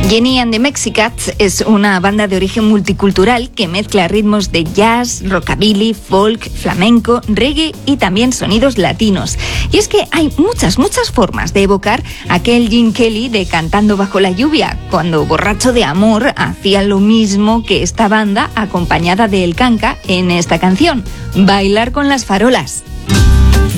Jenny and the Mexicats es una banda de origen multicultural que mezcla ritmos de jazz, rockabilly, folk, flamenco, reggae y también sonidos latinos. Y es que hay muchas formas de evocar aquel Gene Kelly de Cantando bajo la lluvia, cuando borracho de amor hacía lo mismo que esta banda acompañada de El Canca en esta canción, Bailar con las farolas.